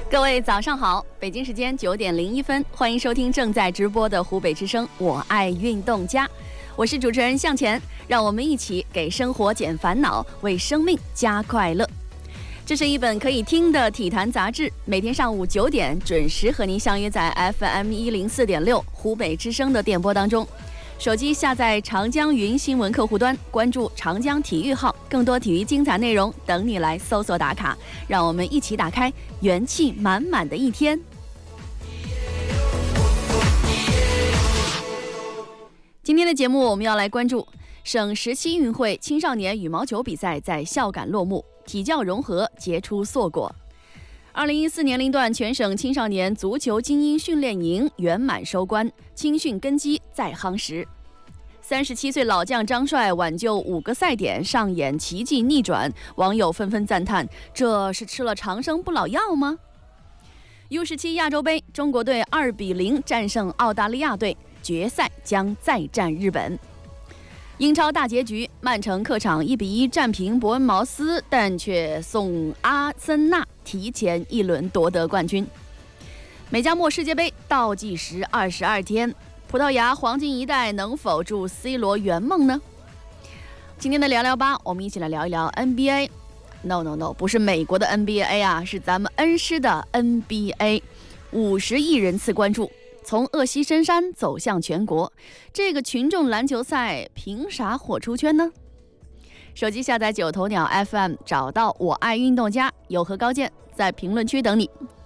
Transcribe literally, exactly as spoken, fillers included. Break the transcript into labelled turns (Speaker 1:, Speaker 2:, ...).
Speaker 1: 各位早上好，北京时间九点零一分，欢迎收听正在直播的湖北之声，我爱运动家，我是主持人向前，让我们一起给生活减烦恼，为生命加快乐。这是一本可以听的体坛杂志，每天上午九点准时和您相约在 F M 一零四点六湖北之声的电波当中。手机下载长江云新闻客户端，关注长江体育号，更多体育精彩内容等你来搜索打卡。让我们一起打开元气满满的一天。今天的节目我们要来关注省十七运会青少年羽毛球比赛在孝感落幕，体教融合结出硕果。二零一四年龄段全省青少年足球精英训练营圆满收官，青训根基再夯实。三十七岁老将张帅挽救五个赛点，上演奇迹逆转，网友纷纷赞叹：这是吃了长生不老药吗 ？U 十七亚洲杯，中国队二比零战胜澳大利亚队，决赛将再战日本。英超大结局，曼城客场一比一战平伯恩茅斯，但却送阿森纳提前一轮夺得冠军。美加墨世界杯倒计时二十二天，葡萄牙黄金一代能否助 C 罗圆梦呢？今天的聊聊吧，我们一起来聊一聊 N B A。No No No， 不是美国的 N B A 啊，是咱们恩施的 N B A， 五十亿人次关注。从鄂西深山走向全国，这个群众篮球赛凭啥火出圈呢？手机下载九头鸟 F M， 找到我爱运动家，有何高见，在评论区等你。